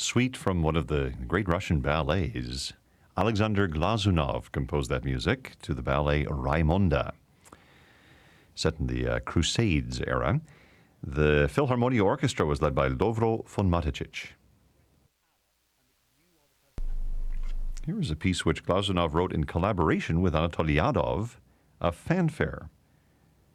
suite from one of the great Russian ballets. Alexander Glazunov composed that music to the ballet Raimonda, set in the Crusades era. The Philharmonia Orchestra was led by Lovro von Matetic. Here is a piece which Glazunov wrote in collaboration with Anatoly Yadov, a fanfare.